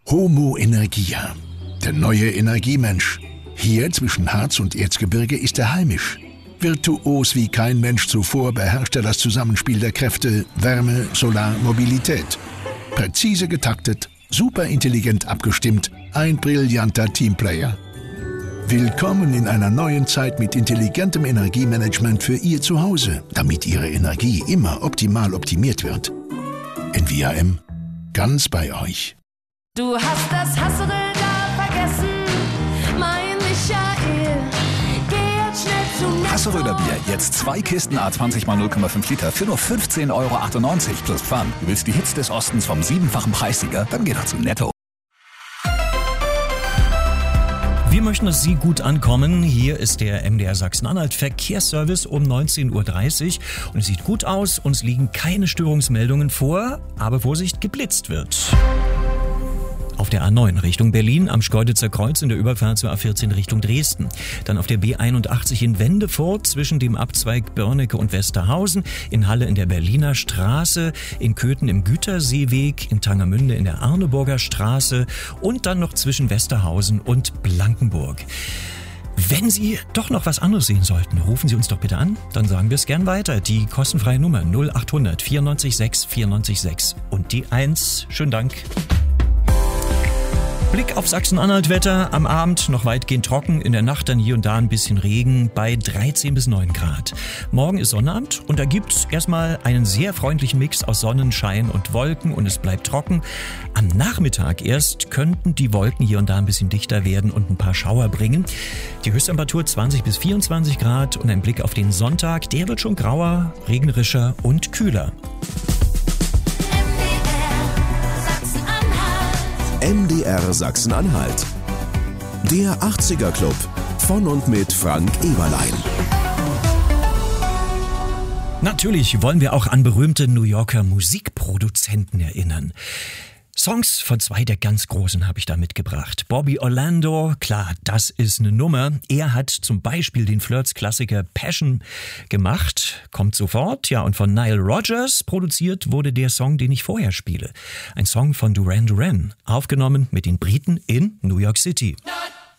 Homo Energia, der neue Energiemensch. Hier zwischen Harz und Erzgebirge ist er heimisch. Virtuos wie kein Mensch zuvor beherrscht er das Zusammenspiel der Kräfte Wärme, Solar, Mobilität. Präzise getaktet, superintelligent abgestimmt, ein brillanter Teamplayer. Willkommen in einer neuen Zeit mit intelligentem Energiemanagement für Ihr Zuhause, damit Ihre Energie immer optimal optimiert wird. NVIM, ganz bei euch. Du hast das Hasseröder vergessen, mein Michael. Geh jetzt schnell zu Netto. Hasseröder Bier, jetzt 2 Kisten A20 x 0,5 Liter für nur 15,98 € plus Pfand. Du willst die Hits des Ostens vom 7-fachen Preissieger? Dann geh doch zu Netto. Wir möchten, dass Sie gut ankommen. Hier ist der MDR Sachsen-Anhalt Verkehrsservice um 19:30 Uhr. Und es sieht gut aus, uns liegen keine Störungsmeldungen vor, aber Vorsicht, geblitzt wird. Auf der A9 Richtung Berlin am Schkeuditzer Kreuz in der Überfahrt zur A14 Richtung Dresden. Dann auf der B81 in Wendefurt zwischen dem Abzweig Börnecke und Westerhausen, in Halle in der Berliner Straße, in Köthen im Güterseeweg, in Tangermünde in der Arneburger Straße und dann noch zwischen Westerhausen und Blankenburg. Wenn Sie doch noch was anderes sehen sollten, rufen Sie uns doch bitte an, dann sagen wir es gern weiter. Die kostenfreie Nummer 0800 94 6 94 6 und die 1. Schönen Dank. Blick auf Sachsen-Anhalt-Wetter. Am Abend noch weitgehend trocken, in der Nacht dann hier und da ein bisschen Regen bei 13 bis 9 Grad. Morgen ist Sonnabend und da gibt's erstmal einen sehr freundlichen Mix aus Sonnenschein und Wolken und es bleibt trocken. Am Nachmittag erst könnten die Wolken hier und da ein bisschen dichter werden und ein paar Schauer bringen. Die Höchsttemperatur 20 bis 24 Grad und ein Blick auf den Sonntag, der wird schon grauer, regnerischer und kühler. MDR Sachsen-Anhalt. Der 80er Club von und mit Frank Eberlein. Natürlich wollen wir auch an berühmte New Yorker Musikproduzenten erinnern. Songs von 2 der ganz Großen habe ich da mitgebracht. Bobby Orlando, klar, das ist eine Nummer. Er hat zum Beispiel den Flirts-Klassiker Passion gemacht, kommt sofort. Ja, und von Nile Rodgers produziert wurde der Song, den ich vorher spiele. Ein Song von Duran Duran, aufgenommen mit den Briten in New York City.